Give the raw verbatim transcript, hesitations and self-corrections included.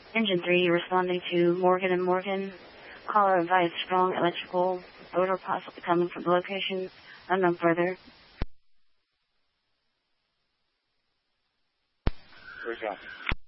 Engine three responding to Morgan and Morgan. Caller advised strong electrical odor possibly coming from the location. Unknown further. Where's that?